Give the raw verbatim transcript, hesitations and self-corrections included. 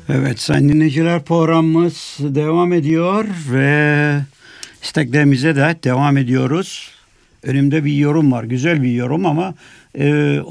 Evet sayın dinleyiciler, programımız devam ediyor ve isteklerimize de devam ediyoruz. Önümde bir yorum var, güzel bir yorum ama e,